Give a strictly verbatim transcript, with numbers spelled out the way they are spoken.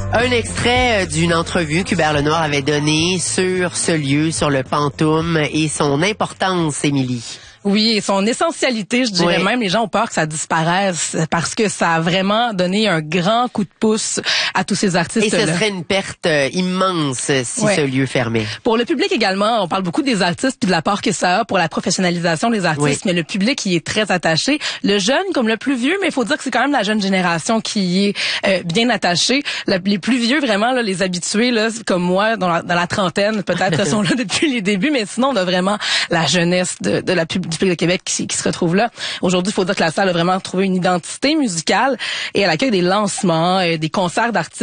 Un extrait d'une entrevue qu'Hubert Lenoir avait donnée sur ce lieu, sur le Pantoum et son importance, Émilie. Oui, et son essentialité, je dirais oui. même, les gens ont peur que ça disparaisse parce que ça a vraiment donné un grand coup de pouce à tous ces artistes-là. Et ce serait une perte euh, immense si ouais. ce lieu fermait. Pour le public également, on parle beaucoup des artistes puis de l'apport que ça a pour la professionnalisation des artistes, oui. mais le public y est très attaché. Le jeune comme le plus vieux, mais il faut dire que c'est quand même la jeune génération qui y est euh, bien attachée. La, les plus vieux, vraiment, là, les habitués, là, comme moi, dans la, dans la trentaine, peut-être sont là depuis les débuts, mais sinon, on a vraiment la jeunesse de, de la pub, du public de Québec qui, qui se retrouve là. Aujourd'hui, il faut dire que la salle a vraiment trouvé une identité musicale et elle accueille des lancements, euh, des concerts d'artistes